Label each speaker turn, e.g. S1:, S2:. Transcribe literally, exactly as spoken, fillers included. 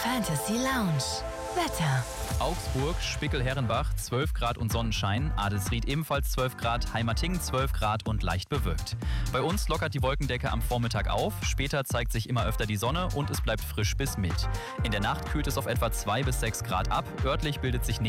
S1: Fantasy Lounge. Wetter.
S2: Augsburg, Spickel-Herrenbach zwölf Grad und Sonnenschein, Adelsried ebenfalls zwölf Grad, Heimatingen zwölf Grad und leicht bewölkt. Bei uns lockert die Wolkendecke am Vormittag auf, später zeigt sich immer öfter die Sonne und es bleibt frisch bis mild. In der Nacht kühlt es auf etwa zwei bis sechs Grad ab, örtlich bildet sich